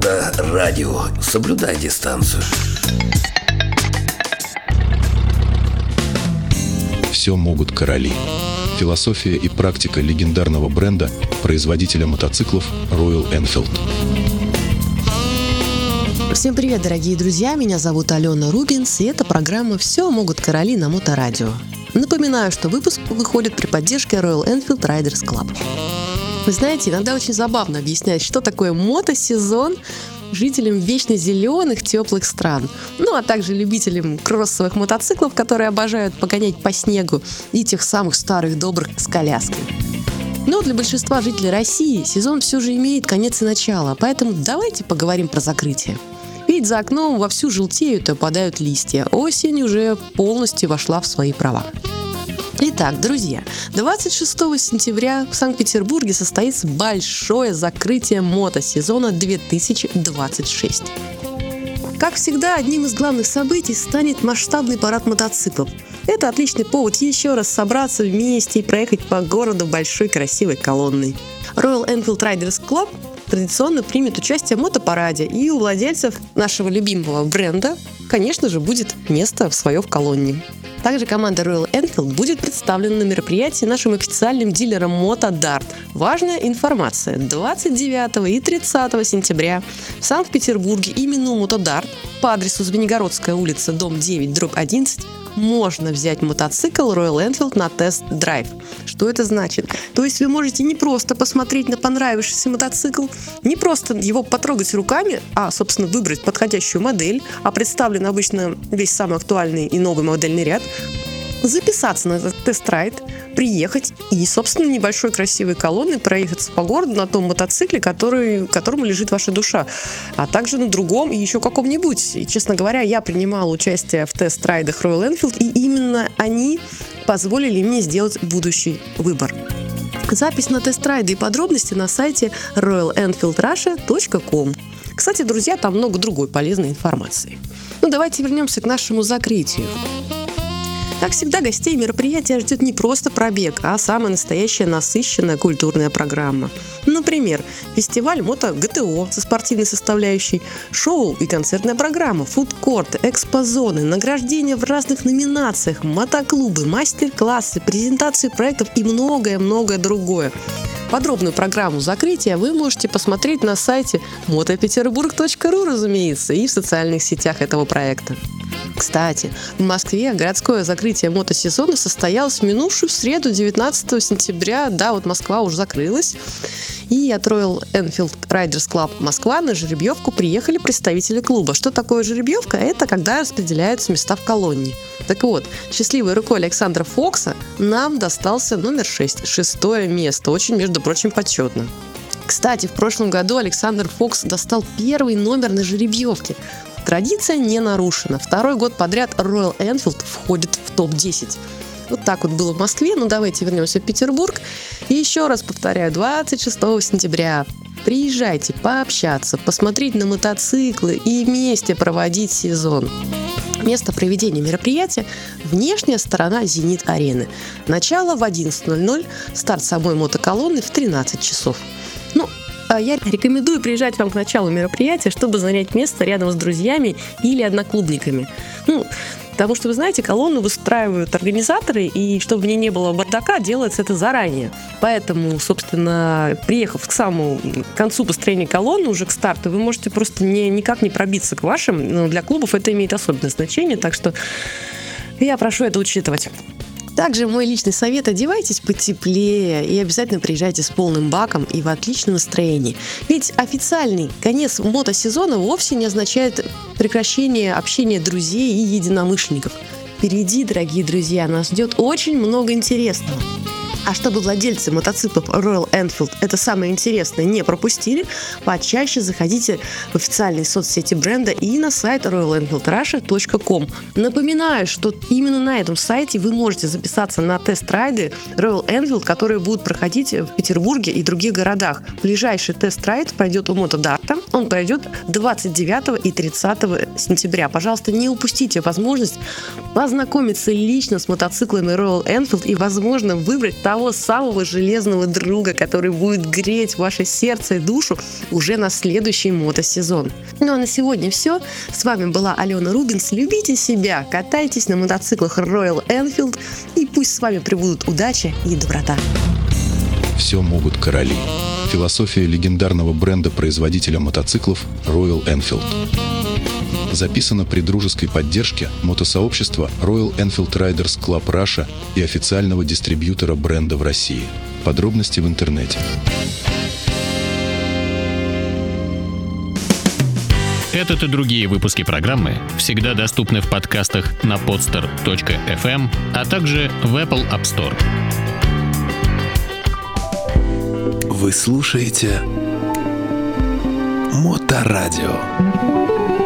Моторадио. Соблюдай дистанцию. Все могут короли. Философия и практика легендарного бренда, производителя мотоциклов Royal Enfield. Всем привет, дорогие друзья, меня зовут Алена Рубинс, и это программа «Все могут короли» на Моторадио. Напоминаю, что выпуск выходит при поддержке Royal Enfield Riders Club. Вы знаете, иногда очень забавно объяснять, что такое мотосезон жителям вечно зеленых, теплых стран, а также любителям кроссовых мотоциклов, которые обожают погонять по снегу, и тех самых старых добрых с коляской. Но для большинства жителей России сезон все же имеет конец и начало, поэтому давайте поговорим про закрытие. Ведь за окном вовсю желтеют и опадают листья. Осень уже полностью вошла в свои права. Итак, друзья, 26 сентября в Санкт-Петербурге состоится большое закрытие мотосезона 2026. Как всегда, одним из главных событий станет масштабный парад мотоциклов. Это отличный повод еще раз собраться вместе и проехать по городу большой красивой колонной. Royal Enfield Riders Club традиционно примет участие в мотопараде, и у владельцев нашего любимого бренда, конечно же, будет место свое в колонне. Также команда Royal Enfield будет представлена на мероприятии нашим официальным дилером Мотодарт. Важная информация: 29 и 30 сентября в Санкт-Петербурге именно у Мотодарт по адресу Звенигородская улица, дом 9/11 можно взять мотоцикл Royal Enfield на тест-драйв. Что это значит? То есть вы можете не просто посмотреть на понравившийся мотоцикл, не просто его потрогать руками, а, собственно, выбрать подходящую модель, а представлен обычно весь самый актуальный и новый модельный ряд, записаться на этот тест-райд, приехать и, собственно, небольшой красивой колонной проехаться по городу на том мотоцикле, которому лежит ваша душа, а также на другом и еще каком-нибудь. И, честно говоря, я принимала участие в тест-райдах Royal Enfield, и именно они позволили мне сделать будущий выбор. Запись на тест-райды и подробности на сайте royalenfieldrussia.com. Кстати, друзья, там много другой полезной информации. Давайте вернемся к нашему закрытию. Как всегда, гостей мероприятия ждет не просто пробег, а самая настоящая насыщенная культурная программа. Например, фестиваль Мото-ГТО со спортивной составляющей, шоу и концертная программа, фудкорты, экспозоны, награждения в разных номинациях, мотоклубы, мастер-классы, презентации проектов и многое-многое другое. Подробную программу закрытия вы можете посмотреть на сайте motopeterburg.ru, разумеется, и в социальных сетях этого проекта. Кстати, в Москве городское закрытие мотосезона состоялось в минувшую среду, 19 сентября. Да, вот Москва уже закрылась. И от Royal Enfield Riders Club Москва на жеребьевку приехали представители клуба. Что такое жеребьевка? Это когда распределяются места в колонне. Так вот, счастливой рукой Александра Фокса нам достался номер 6, шестое место. Очень, между прочим, почетно. Кстати, в прошлом году Александр Фокс достал первый номер на жеребьевке. Традиция не нарушена. Второй год подряд Royal Enfield входит в топ-10. Вот так вот было в Москве. Давайте вернемся в Петербург. И еще раз повторяю, 26 сентября приезжайте пообщаться, посмотреть на мотоциклы и вместе проводить сезон. Место проведения мероприятия – внешняя сторона «Зенит-арены». Начало в 11:00, старт самой мотоколонны в 13 часов. Я рекомендую приезжать вам к началу мероприятия, чтобы занять место рядом с друзьями или одноклубниками. Потому что, вы знаете, колонну выстраивают организаторы, и чтобы в ней не было бардака, делается это заранее. Поэтому, собственно, приехав к самому концу построения колонны, уже к старту, вы можете просто никак не пробиться к вашим. Но для клубов это имеет особенное значение, так что я прошу это учитывать. Также мой личный совет: одевайтесь потеплее и обязательно приезжайте с полным баком и в отличном настроении. Ведь официальный конец мотосезона вовсе не означает прекращение общения друзей и единомышленников. Впереди, дорогие друзья, нас ждет очень много интересного. А чтобы владельцы мотоциклов Royal Enfield это самое интересное не пропустили, почаще заходите в официальные соцсети бренда и на сайт royalenfieldrussia.com. Напоминаю, что именно на этом сайте вы можете записаться на тест-райды Royal Enfield, которые будут проходить в Петербурге и других городах. Ближайший тест-райд пройдет у Мотодарта. Он пройдет 29 и 30 сентября. Пожалуйста, не упустите возможность познакомиться лично с мотоциклами Royal Enfield и, возможно, выбрать там того самого железного друга, который будет греть ваше сердце и душу уже на следующий мотосезон. Ну а на сегодня все. С вами была Алена Рубинс. Любите себя, катайтесь на мотоциклах Royal Enfield, и пусть с вами пребудут удача и доброта. Все могут короли. Философия легендарного бренда-производителя мотоциклов Royal Enfield. Записано при дружеской поддержке мотосообщества Royal Enfield Riders Club Russia и официального дистрибьютора бренда в России. Подробности в интернете. Этот и другие выпуски программы всегда доступны в подкастах на podster.fm, а также в Apple App Store. Вы слушаете Моторадио.